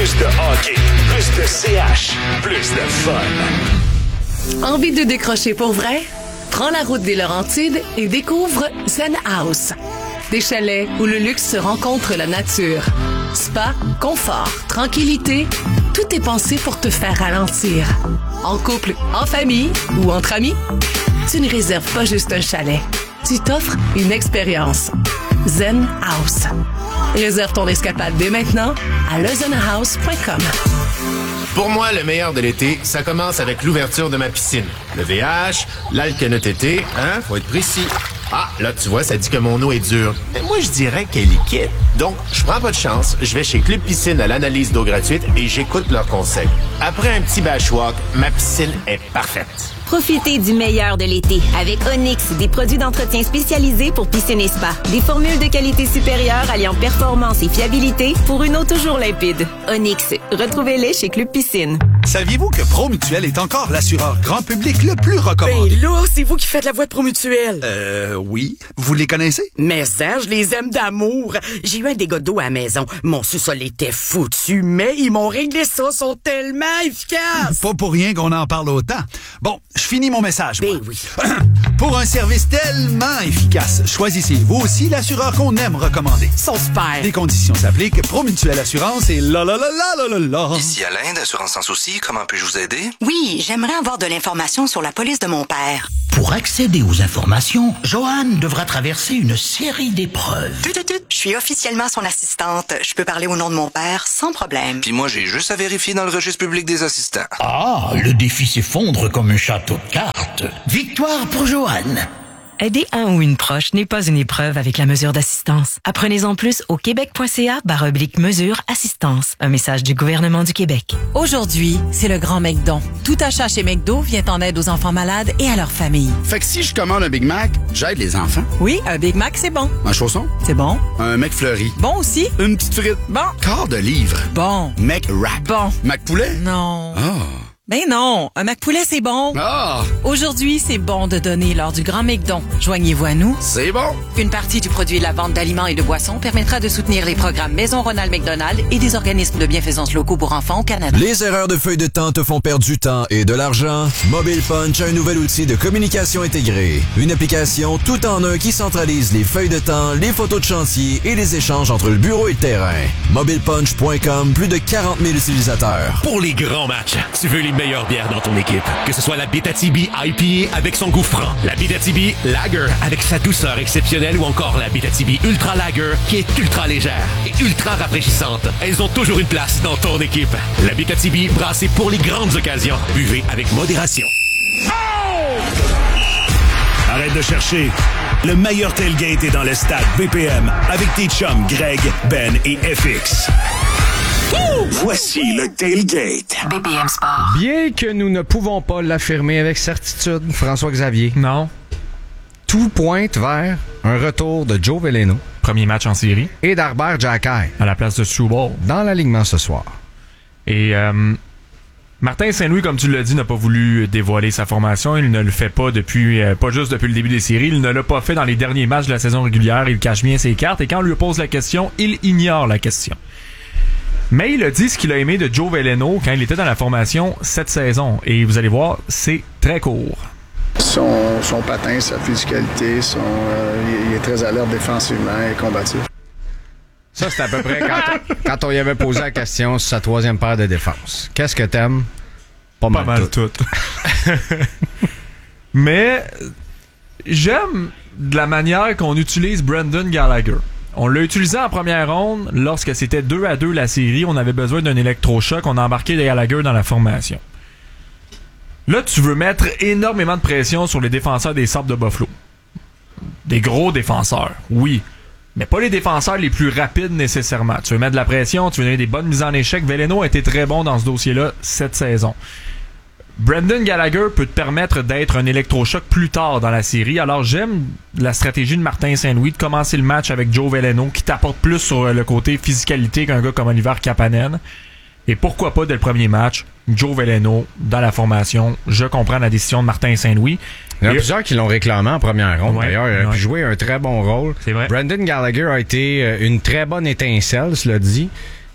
Plus de hockey, plus de CH, plus de fun. Envie de décrocher pour vrai? Prends la route des Laurentides et découvre Zen House. Des chalets où le luxe se rencontre la nature. Spa, confort, tranquillité, tout est pensé pour te faire ralentir. En couple, en famille ou entre amis, tu ne réserves pas juste un chalet. Tu t'offres une expérience. Zen House. Réserve ton escapade dès maintenant à lezenhouse.com. Pour moi, le meilleur de l'été, ça commence avec l'ouverture de ma piscine. Le VH, l'alcanotété, hein, faut être précis. Ah, là, tu vois, ça dit que mon eau est dure. Mais moi, je dirais qu'elle est liquide. Donc, je prends pas de chance, je vais chez Club Piscine à l'analyse d'eau gratuite et j'écoute leurs conseils. Après un petit bashwalk, ma piscine est parfaite. Profitez du meilleur de l'été avec Onyx, des produits d'entretien spécialisés pour piscine et spa. Des formules de qualité supérieure alliant performance et fiabilité pour une eau toujours limpide. Onyx, retrouvez-les chez Club Piscine. Saviez-vous que Promutuel est encore l'assureur grand public le plus recommandé? Ben là, c'est vous qui faites la voix de Promutuel. Oui. Vous les connaissez? Mais ça, je les aime d'amour. J'ai eu un dégât d'eau à la maison. Mon sous-sol était foutu, mais ils m'ont réglé ça. Ils sont tellement efficaces. Pas pour rien qu'on en parle autant. Bon, je finis mon message. Ben oui. Pour un service tellement efficace, choisissez vous aussi l'assureur qu'on aime recommander. Ils sont super. Les conditions s'appliquent. Promutuel Assurance et la la la la la la la. Ici Alain d'Assurance Sans Souci, comment puis-je vous aider? Oui, j'aimerais avoir de l'information sur la police de mon père. Pour accéder aux informations, Joanne devra traverser une série d'épreuves. Je suis officiellement son assistante. Je peux parler au nom de mon père sans problème. Puis moi, j'ai juste à vérifier dans le registre public des assistants. Ah, le défi s'effondre comme un château de cartes. Victoire pour Joanne. Aider un ou une proche n'est pas une épreuve avec la mesure d'assistance. Apprenez-en plus au québec.ca/mesure assistance. Un message du gouvernement du Québec. Aujourd'hui, c'est le grand McDon. Tout achat chez McDo vient en aide aux enfants malades et à leurs familles. Fait que si je commande un Big Mac, j'aide les enfants. Oui, un Big Mac, c'est bon. Un chausson? C'est bon. Un McFlurry? Bon aussi. Une petite frite? Bon. Quart de livre? Bon. McWrap? Bon. McPoulet? Non. Ah. Ben non, un McPoulet, c'est bon. Ah! Aujourd'hui, c'est bon de donner lors du Grand McDon. Joignez-vous à nous. C'est bon. Une partie du produit de la vente d'aliments et de boissons permettra de soutenir les programmes Maison Ronald McDonald et des organismes de bienfaisance locaux pour enfants au Canada. Les erreurs de feuilles de temps te font perdre du temps et de l'argent? Mobile Punch a un nouvel outil de communication intégrée. Une application tout en un qui centralise les feuilles de temps, les photos de chantier et les échanges entre le bureau et le terrain. MobilePunch.com, plus de 40 000 utilisateurs. Pour les grands matchs, tu veux les meilleures bières dans ton équipe. Que ce soit la Abitibi IPA avec son goût franc, la Abitibi Lager avec sa douceur exceptionnelle ou encore la Abitibi Ultra Lager qui est ultra légère et ultra rafraîchissante. Elles ont toujours une place dans ton équipe. La Abitibi brassée pour les grandes occasions. Buvez avec modération. Arrête de chercher. Le meilleur tailgate est dans le stade BPM avec tes chums Greg, Ben et FX. Voici le tailgate. BPM Sport. Bien que nous ne pouvons pas l'affirmer avec certitude, François-Xavier. Non. Tout pointe vers un retour de Joe Veleno. Premier match en série. Et d'Arbert Xhekaj. À la place de Struble. Dans l'alignement ce soir. Et Martin Saint-Louis, comme tu l'as dit, n'a pas voulu dévoiler sa formation. Il ne le fait pas depuis, pas juste depuis le début des séries. Il ne l'a pas fait dans les derniers matchs de la saison régulière. Il cache bien ses cartes. Et quand on lui pose la question, il ignore la question. Mais il a dit ce qu'il a aimé de Joe Veleno quand il était dans la formation cette saison. Et vous allez voir, c'est très court. Son patin, sa physicalité, il est très alerte défensivement et combatif. Ça, c'est à peu près quand on lui avait posé la question sur sa troisième paire de défense. Qu'est-ce que t'aimes? Pas mal tout. Mais j'aime de la manière qu'on utilise Brendan Gallagher. On l'a utilisé en première ronde lorsque c'était 2-2 la série. On avait besoin d'un électrochoc. On a embarqué Gallagher dans la formation. Là, tu veux mettre énormément de pression sur les défenseurs des Sabres de Buffalo. Des gros défenseurs, oui. Mais pas les défenseurs les plus rapides nécessairement. Tu veux mettre de la pression, tu veux donner des bonnes mises en échec. Veleno a été très bon dans ce dossier-là cette saison. Brendan Gallagher peut te permettre d'être un électrochoc plus tard dans la série. Alors j'aime la stratégie de Martin Saint-Louis de commencer le match avec Joe Veleno qui t'apporte plus sur le côté physicalité qu'un gars comme Oliver Kapanen. Et pourquoi pas dès le premier match, Joe Veleno dans la formation. Je comprends la décision de Martin Saint-Louis. Il y en a plusieurs qui l'ont réclamé en première ronde. Ouais, d'ailleurs, il a pu jouer un très bon rôle. C'est vrai. Brendan Gallagher a été une très bonne étincelle, cela dit.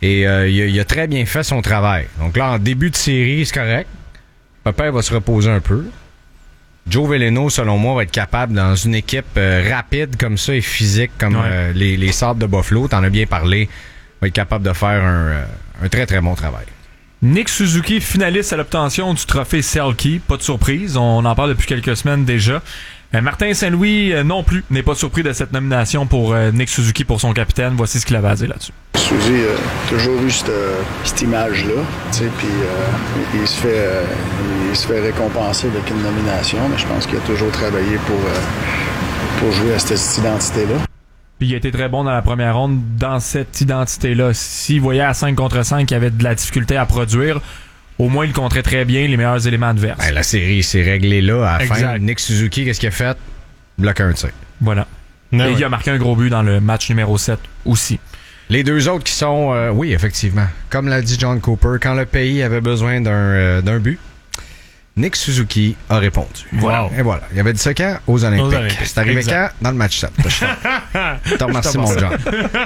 Et il a très bien fait son travail. Donc là, en début de série, c'est correct. Papa va se reposer un peu. Joe Veleno, selon moi, va être capable, dans une équipe rapide comme ça et physique comme les Sabres de Buffalo, t'en as bien parlé, va être capable de faire un très, très bon travail. Nick Suzuki, finaliste à l'obtention du trophée Selke. Pas de surprise, on en parle depuis quelques semaines déjà. Martin Saint-Louis non plus n'est pas surpris de cette nomination pour Nick Suzuki pour son capitaine. Voici ce qu'il avait à dire là-dessus. Suzy a toujours eu cette image-là, puis il se fait récompenser avec une nomination, mais je pense qu'il a toujours travaillé pour jouer à cette identité-là. Puis il a été très bon dans la première ronde dans cette identité-là. S'il voyait à 5 contre 5 qu'il avait de la difficulté à produire, au moins, il compterait très bien les meilleurs éléments adverses. Ben, la série s'est réglée là à la fin. Nick Suzuki, qu'est-ce qu'il a fait? Bloqué un tir. Voilà. Et il a marqué un gros but dans le match numéro 7 aussi. Les deux autres qui sont... oui, effectivement. Comme l'a dit John Cooper, quand le pays avait besoin d'un but, Nick Suzuki a répondu. Wow. Et voilà. Il avait dit ça quand? Aux Olympiques. C'est arrivé quand? Dans le match 7. Je te remercie, mon John.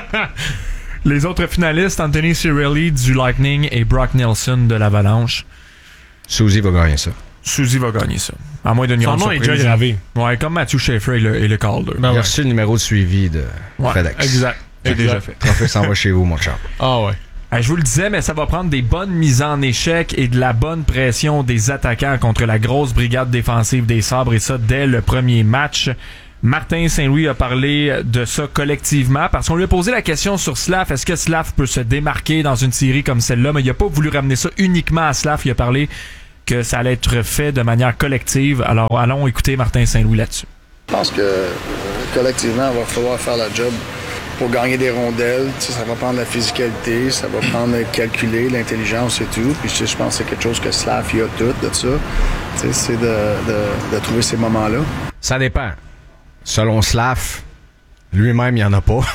Les autres finalistes, Anthony Cirelli du Lightning et Brock Nelson de l'Avalanche. Suzy va gagner ça. Suzy va gagner ça. À moins d'une grande surprise. Son nom est déjà gravé. Ouais, comme Matthew Schaefer et le Calder. Il a reçu le numéro de suivi de FedEx. Exact. C'est déjà fait. Le trophée s'en va chez vous, mon chum. Ah ouais. Je vous le disais, mais ça va prendre des bonnes mises en échec et de la bonne pression des attaquants contre la grosse brigade défensive des Sabres, et ça dès le premier match. Martin Saint-Louis a parlé de ça collectivement parce qu'on lui a posé la question sur Slav. Est-ce que Slav peut se démarquer dans une série comme celle-là? Mais il n'a pas voulu ramener ça uniquement à Slav. Il a parlé que ça allait être fait de manière collective. Alors allons écouter Martin Saint-Louis là-dessus. Je pense que collectivement, il va falloir faire la job pour gagner des rondelles. Ça va prendre la physicalité, ça va prendre calculer, l'intelligence et tout. Puis je pense que c'est quelque chose que Slav il a tout de ça. C'est de trouver ces moments-là. Ça dépend. Selon Slav, lui-même, il n'y en a pas.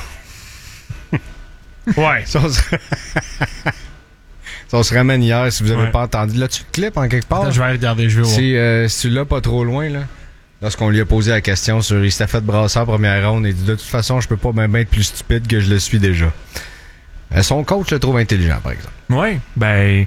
Ouais. Ça se ramène hier, si vous n'avez pas entendu. Là, tu le clips en quelque part? Attends, je vais aller regarder, je Si vais tu l'as pas trop loin, là. Lorsqu'on lui a posé la question sur il s'était fait brasser en première ronde, il dit de toute façon, je peux pas même être plus stupide que je le suis déjà. Son coach le trouve intelligent, par exemple. Oui, ben...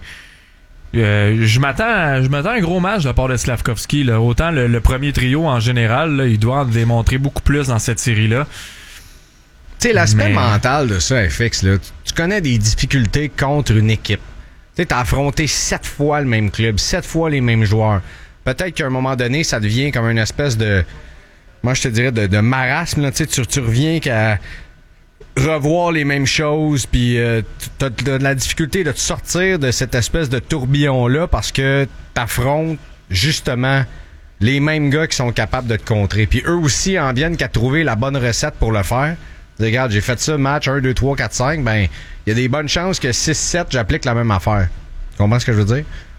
je m'attends à un gros match de la part de Slavkovski. Là. Autant le premier trio en général, là, il doit en démontrer beaucoup plus dans cette série-là. Tu sais, l'aspect mental de ça, FX, là, tu connais des difficultés contre une équipe. Tu sais, t'as affronté 7 fois le même club, 7 fois les mêmes joueurs. Peut-être qu'à un moment donné, ça devient comme une espèce de... Moi, je te dirais de marasme. Là, tu reviens qu'à revoir les mêmes choses, puis t'as de la difficulté de te sortir de cette espèce de tourbillon-là parce que t'affrontes justement les mêmes gars qui sont capables de te contrer. Puis eux aussi en viennent qu'à trouver la bonne recette pour le faire. Regarde, j'ai fait ça, match 1, 2, 3, 4, 5, ben il y a des bonnes chances que 6, 7, j'applique la même affaire. Tu comprends ce que je veux dire?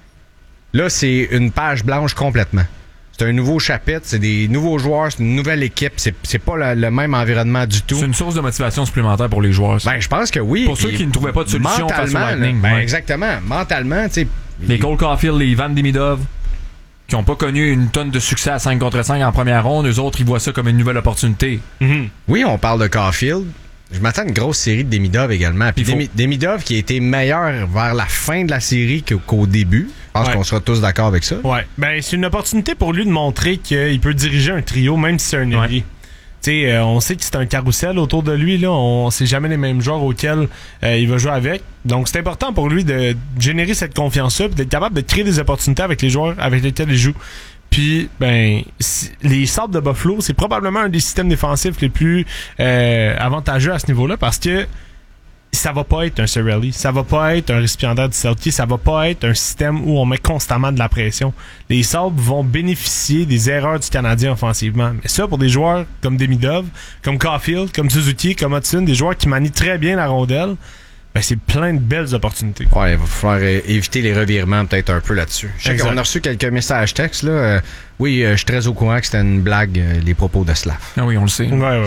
Là, c'est une page blanche complètement. C'est un nouveau chapitre, c'est des nouveaux joueurs, c'est une nouvelle équipe, c'est pas le même environnement du tout. C'est une source de motivation supplémentaire pour les joueurs. Ça. Ben, je pense que oui. Pour ceux qui ne trouvaient pas de solution face au Lightning. Ben, exactement. Mentalement, tu sais. Les Cole Caulfield, les Ivan Demidov, qui n'ont pas connu une tonne de succès à 5 contre 5 en première ronde, eux autres, ils voient ça comme une nouvelle opportunité. Mm-hmm. Oui, on parle de Caulfield. Je m'attends à une grosse série de Demidov également. Puis Demidov qui a été meilleur vers la fin de la série qu'au début. Je pense qu'on sera tous d'accord avec ça. Ouais. Ben, c'est une opportunité pour lui de montrer qu'il peut diriger un trio, même si c'est un ailier. Ouais. On sait que c'est un carrousel autour de lui. Là. On sait jamais les mêmes joueurs auxquels il va jouer avec. Donc, c'est important pour lui de générer cette confiance-là et d'être capable de créer des opportunités avec les joueurs avec lesquels il joue. Puis, ben, les Sabres de Buffalo, c'est probablement un des systèmes défensifs les plus avantageux à ce niveau-là parce que ça va pas être un Cirelli, ça va pas être un récipiendaire du Selke, ça va pas être un système où on met constamment de la pression. Les Sabres vont bénéficier des erreurs du Canadien offensivement. Mais ça, pour des joueurs comme Demidov, comme Caulfield, comme Suzuki, comme Hudson, des joueurs qui manient très bien la rondelle, ben c'est plein de belles opportunités. Ouais, il va falloir éviter les revirements peut-être un peu là-dessus. Je sais qu'on a reçu quelques messages textes, là. Oui, je suis très au courant que c'était une blague, les propos de Slav. Ah oui, on le sait. Ouais.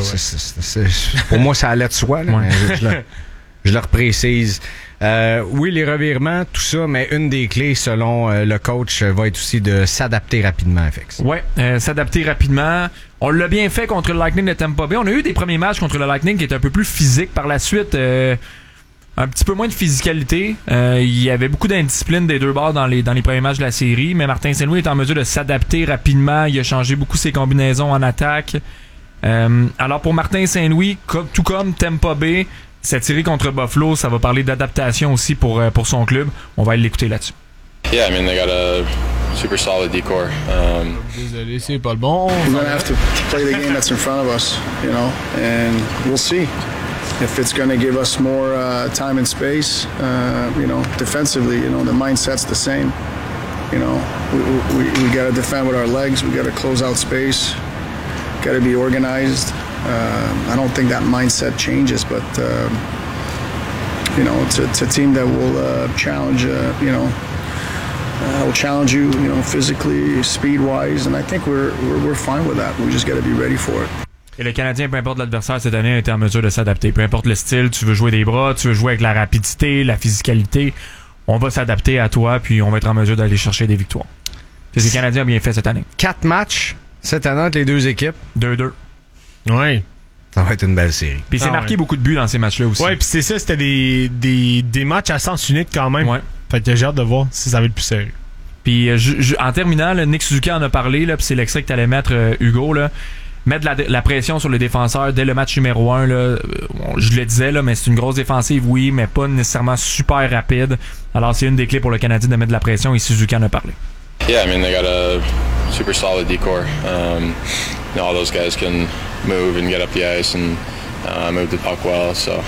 Pour moi, ça allait de soi, là, mais je le reprécise. Oui, les revirements, tout ça, mais une des clés, selon le coach, va être aussi de s'adapter rapidement, FX. Oui, s'adapter rapidement. On l'a bien fait contre le Lightning de Tampa Bay. On a eu des premiers matchs contre le Lightning qui étaient un peu plus physiques. Par la suite, Un petit peu moins de physicalité. Il y avait beaucoup d'indiscipline des deux bords dans les premiers matchs de la série, mais Martin Saint-Louis est en mesure de s'adapter rapidement. Il a changé beaucoup ses combinaisons en attaque. Alors pour Martin Saint-Louis, tout comme Tampa Bay, cette série contre Buffalo, ça va parler d'adaptation aussi pour son club. On va aller l'écouter là-dessus. Yeah, I mean, they got a super solid decor. Désolé, c'est pas le bon. We're going to have to play the game that's in front of us, you know, and we'll see if it's going to give us more time and space. You know, defensively, you know, the mindset's the same. You know, we got to defend with our legs. We got to close out space. Got to be organized. I don't think that mindset changes, but you know, it's a team that will challenge. You know. Will challenge you, you know, physically, speed-wise, and I think we're fine with that. We just got to be ready for it. Et le Canadien, peu importe l'adversaire cette année, a été en mesure de s'adapter. Peu importe le style, tu veux jouer des bras, tu veux jouer avec la rapidité, la physicalité, on va s'adapter à toi, puis on va être en mesure d'aller chercher des victoires. C'est ce que le Canadien a bien fait cette année. 4 matchs cette année entre les deux équipes. 2-2. Oui. Ça va être une belle série. Puis c'est marqué beaucoup de buts dans ces matchs-là aussi. Ouais, puis c'est ça, c'était des matchs à sens unique quand même. Ouais. Fait que j'ai hâte de voir si ça va être plus sérieux. Puis en terminant, là, Nick Suzuki en a parlé, là, puis c'est l'extrait que t'allais mettre, Hugo, là. Mettre la pression sur le défenseur dès le match numéro 1, là, je le disais, là, mais c'est une grosse défensive, oui, mais pas nécessairement super rapide. Alors c'est une des clés pour le Canadien de mettre de la pression, et Suzuki en a parlé. Yeah, I mean, they got a super solid decor. You know, all those guys can move and get up the ice and move the puck well, so...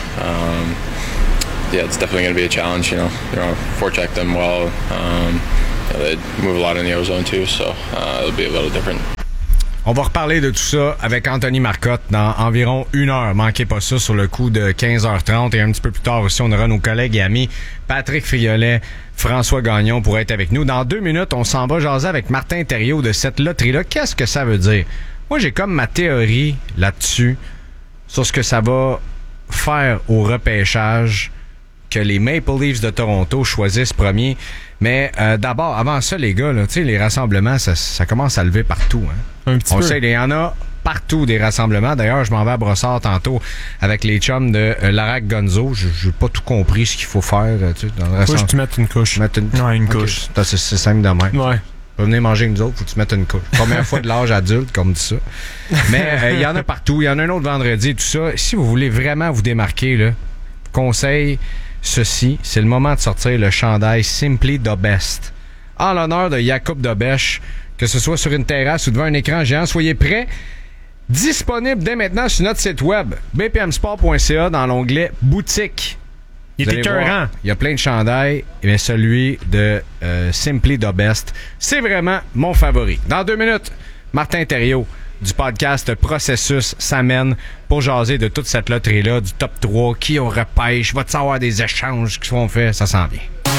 yeah, it's definitely going to be a challenge, you know. Forecheck them well. They move a lot in the ozone too, so it'll be a little different. On va reparler de tout ça avec Anthony Marcotte dans environ 1 heure. Manquez pas ça sur le coup de 15h30. Et un petit peu plus tard aussi, on aura nos collègues et amis Patrick Friolet, François Gagnon pour être avec nous. Dans 2 minutes, on s'en va jaser avec Martin Thériault de cette loterie-là. Qu'est-ce que ça veut dire? Moi, j'ai comme ma théorie là-dessus sur ce que ça va faire au repêchage que les Maple Leafs de Toronto choisissent premier. Mais d'abord, avant ça, les gars, là, les rassemblements, ça commence à lever partout. Hein? On le sait, il y en a partout des rassemblements. D'ailleurs, je m'en vais à Brossard tantôt avec les chums de Larac Gonzo. J'ai pas tout compris ce qu'il faut faire. Dans le faut que tu mettes une couche. Une couche. C'est simple de même. Ouais. Pas venir manger avec nous autres, faut que tu mettes une couche. Première fois de l'âge adulte, comme dit ça. Mais il y en a partout. Il y en a un autre vendredi, tout ça. Si vous voulez vraiment vous démarquer, là, conseil... Ceci, c'est le moment de sortir le chandail Simply the Best. En l'honneur de Jakub Dobeš, que ce soit sur une terrasse ou devant un écran géant, soyez prêts. Disponible dès maintenant sur notre site web, bpmsport.ca, dans l'onglet Boutique. Il est écœurant. Il y a plein de chandails, mais celui de Simply the Best, c'est vraiment mon favori. Dans 2 minutes, Martin Thériault du podcast Processus s'amène pour jaser de toute cette loterie-là, du top 3, qui on repêche, va-t-il savoir des échanges qui sont faits, ça sent bien.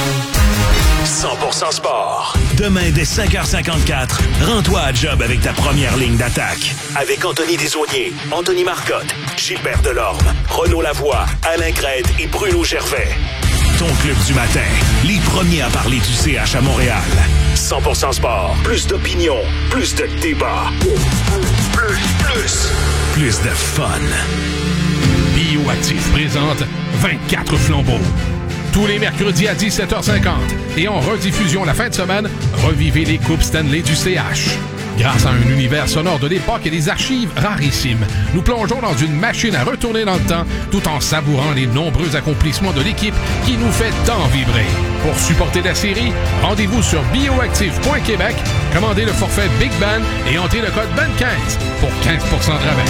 100% sport. Demain, dès 5h54, rends-toi à job avec ta première ligne d'attaque. Avec Anthony Desaulniers, Anthony Marcotte, Gilbert Delorme, Renaud Lavoie, Alain Crête et Bruno Gervais. Ton club du matin, les premiers à parler du CH à Montréal. 100% sport, plus d'opinion, plus de débat. Plus de fun. Bioactif présente 24 flambeaux. Tous les mercredis à 17h50. Et en rediffusion la fin de semaine, revivez les coupes Stanley du CH. Grâce à un univers sonore de l'époque et des archives rarissimes, nous plongeons dans une machine à retourner dans le temps tout en savourant les nombreux accomplissements de l'équipe qui nous fait tant vibrer. Pour supporter la série, rendez-vous sur bioactive.québec, commandez le forfait Big Band et entrez le code BAN15 pour 15% de rabais.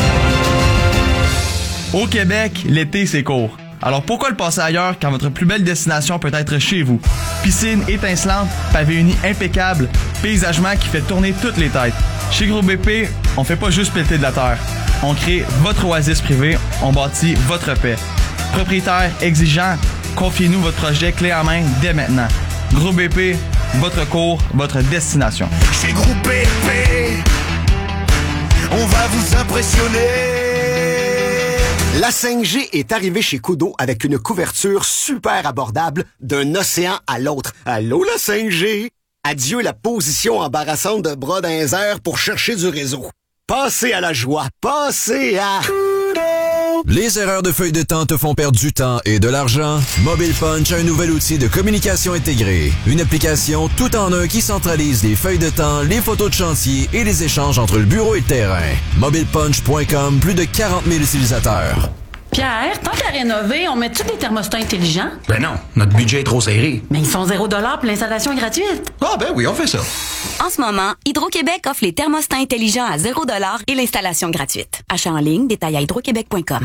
Au Québec, l'été c'est court. Alors pourquoi le passer ailleurs quand votre plus belle destination peut être chez vous? Piscine étincelante, pavé uni impeccable, paysagement qui fait tourner toutes les têtes. Chez Groupe BP, on fait pas juste péter de la terre. On crée votre oasis privée, on bâtit votre paix. Propriétaire exigeant, confiez-nous votre projet clé en main dès maintenant. Groupe BP, votre cours, votre destination. Chez Groupe BP, on va vous impressionner. La 5G est arrivée chez Kudo avec une couverture super abordable d'un océan à l'autre. Allô la 5G? Adieu la position embarrassante de bras dans les airs pour chercher du réseau. Passez à la joie, passez à... Kudo! Les erreurs de feuille de temps te font perdre du temps et de l'argent? Mobile Punch a un nouvel outil de communication intégrée. Une application tout en un qui centralise les feuilles de temps, les photos de chantier et les échanges entre le bureau et le terrain. MobilePunch.com, plus de 40 000 utilisateurs. Pierre, tant qu'à rénover, on met-tu des thermostats intelligents? Ben non, notre budget est trop serré. Mais ils font 0$ puis l'installation est gratuite. Ah ben oui, on fait ça. En ce moment, Hydro-Québec offre les thermostats intelligents à 0$ et l'installation gratuite. Achat en ligne, détail à hydroquebec.com.